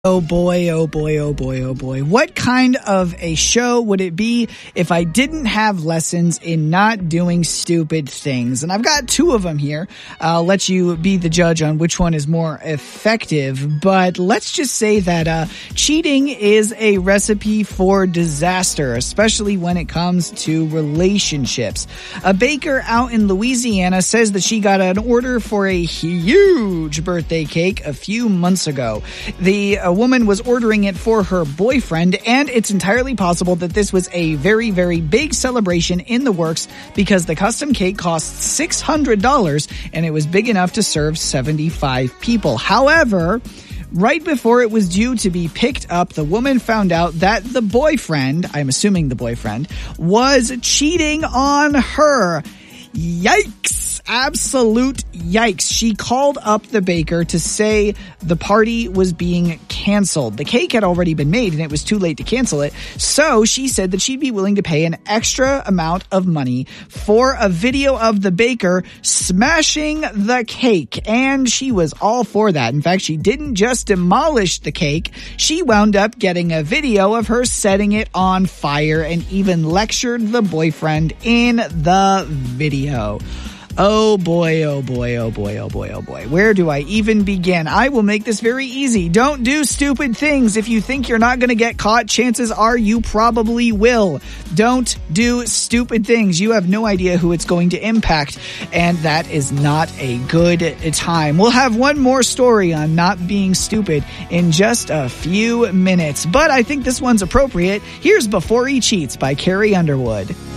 Oh boy, oh boy, oh boy, oh boy. What kind of a show would it be if I didn't have lessons in not doing stupid things? And I've got two of them here. I'll let you be the judge on which one is more effective. But let's just say that cheating is a recipe for disaster, especially when it comes to relationships. A baker out in Louisiana says that she got an order for a huge birthday cake a few months ago. The woman was ordering it for her boyfriend, and it's entirely possible that this was a very, very big celebration in the works because the custom cake cost $600 and it was big enough to serve 75 people. However, right before it was due to be picked up, the woman found out that the boyfriend, I'm assuming the boyfriend, was cheating on her. Yikes! Absolute yikes. She called up the baker to say the party was being canceled. The cake had already been made and it was too late to cancel it. So she said that she'd be willing to pay an extra amount of money for a video of the baker smashing the cake. And she was all for that. In fact, she didn't just demolish the cake. She wound up getting a video of her setting it on fire and even lectured the boyfriend in the video. Oh boy, oh boy, oh boy, oh boy, oh boy. Where do I even begin? I will make this very easy. Don't do stupid things. If you think you're not going to get caught, chances are you probably will. Don't do stupid things. You have no idea who it's going to impact, and that is not a good time. We'll have one more story on not being stupid in just a few minutes, but I think this one's appropriate. Here's Before He Cheats by Carrie Underwood.